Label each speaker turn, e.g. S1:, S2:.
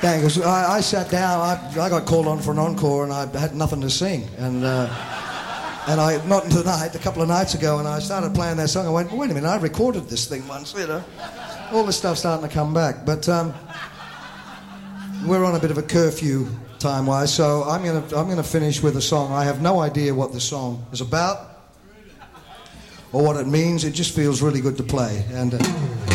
S1: Because I sat down, I got called on for an encore, and I had nothing to sing. And not tonight, a couple of nights ago, and I started playing that song. I went, wait a minute, I recorded this thing once, you know. All this stuff's starting to come back. But we're on a bit of a curfew time-wise, so I'm gonna finish with a song. I have no idea what the song is about or what it means. It just feels really good to play. And